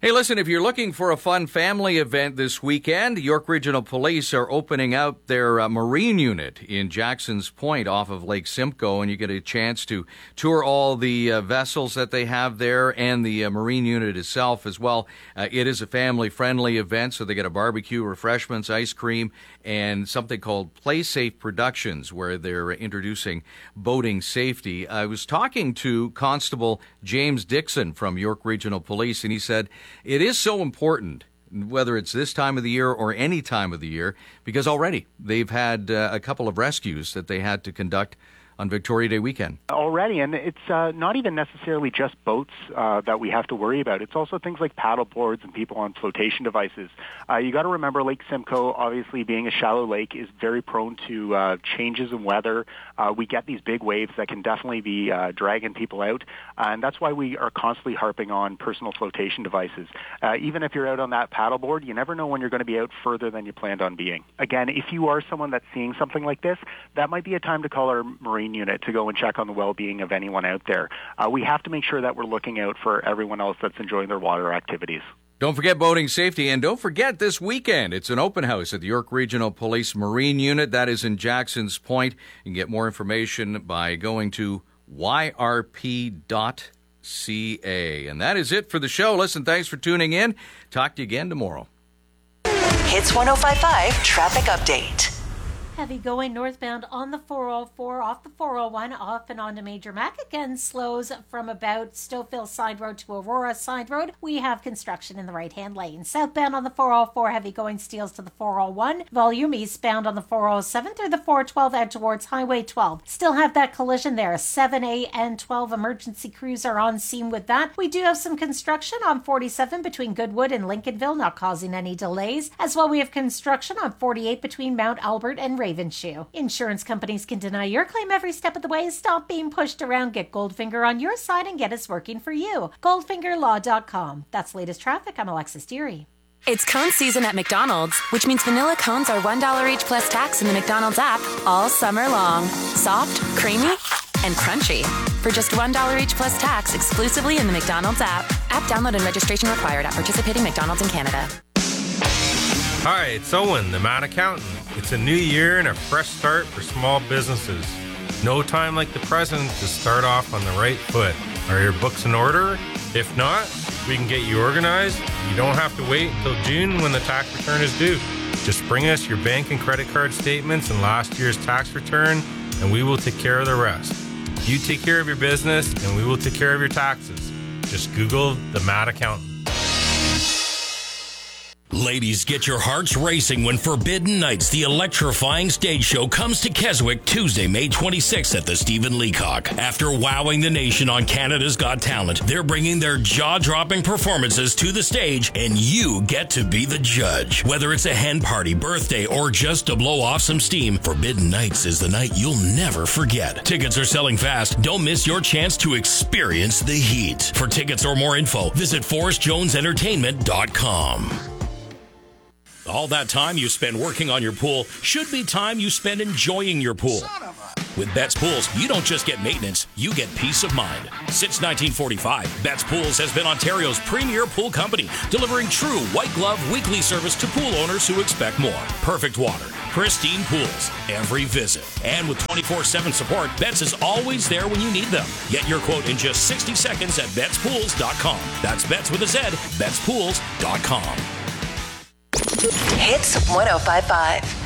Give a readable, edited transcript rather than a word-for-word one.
Hey, listen, if you're looking for a fun family event this weekend, York Regional Police are opening out their marine unit in Jackson's Point off of Lake Simcoe, and you get a chance to tour all the vessels that they have there and the marine unit itself as well. It is a family-friendly event, so they get a barbecue, refreshments, ice cream, and something called Play Safe Productions, where they're introducing boating safety. I was talking to Constable James Dixon from York Regional Police, and he said, it is so important, whether it's this time of the year or any time of the year, because already they've had a couple of rescues that they had to conduct on Victoria Day weekend. Already, and it's not even necessarily just boats that we have to worry about. It's also things like paddle boards and people on flotation devices. You got to remember Lake Simcoe, obviously being a shallow lake, is very prone to changes in weather. We get these big waves that can definitely be dragging people out, and that's why we are constantly harping on personal flotation devices. Even if you're out on that paddleboard, you never know when you're going to be out further than you planned on being. Again, if you are someone that's seeing something like this, that might be a time to call our marine unit to go and check on the well-being of anyone out there. We have to make sure that we're looking out for everyone else that's enjoying their water activities. Don't forget boating safety, and don't forget this weekend, it's an open house at the York Regional Police Marine Unit. That is in Jackson's Point. You can get more information by going to yrp.ca. And that is it for the show. Listen, thanks for tuning in. Talk to you again tomorrow. Hits 105.5 Traffic Update. Heavy going northbound on the 404, off the 401, off and onto Major Mac. Again, slows from about Stouffville Side Road to Aurora Side Road. We have construction in the right-hand lane. Southbound on the 404, heavy going steals to the 401. Volume eastbound on the 407 through the 412 out towards Highway 12. Still have that collision there. 7A and 12 emergency crews are on scene with that. We do have some construction on 47 between Goodwood and Lincolnville, not causing any delays. As well, we have construction on 48 between Mount Albert and Ravenshoe. Insurance companies can deny your claim every step of the way. Stop being pushed around. Get Goldfinger on your side and get us working for you. GoldfingerLaw.com. That's latest traffic. I'm Alexis Deary. It's cone season at McDonald's, which means vanilla cones are $1 each plus tax in the McDonald's app all summer long. Soft, creamy, and crunchy. For just $1 each plus tax exclusively in the McDonald's app. App download and registration required at participating McDonald's in Canada. Hi, it's Owen, the Mad Accountant. It's a new year and a fresh start for small businesses. No time like the present to start off on the right foot. Are your books in order? If not, we can get you organized. You don't have to wait until June when the tax return is due. Just bring us your bank and credit card statements and last year's tax return, and we will take care of the rest. You take care of your business, and we will take care of your taxes. Just Google the Mad Accountant. Ladies, get your hearts racing when Forbidden Nights, the electrifying stage show, comes to Keswick Tuesday, May 26th at the Stephen Leacock. After wowing the nation on Canada's Got Talent, they're bringing their jaw-dropping performances to the stage, and you get to be the judge. Whether it's a hen party, birthday, or just to blow off some steam, Forbidden Nights is the night you'll never forget. Tickets are selling fast. Don't miss your chance to experience the heat. For tickets or more info, visit ForrestJonesEntertainment.com. All that time you spend working on your pool should be time you spend enjoying your pool. With Betts Pools, you don't just get maintenance, you get peace of mind. Since 1945, Betts Pools has been Ontario's premier pool company, delivering true white glove weekly service to pool owners who expect more. Perfect water, pristine pools, every visit. And with 24/7 support, Betts is always there when you need them. Get your quote in just 60 seconds at BettsPools.com. That's Betts with a Z, BettsPools.com. Hits 105.5.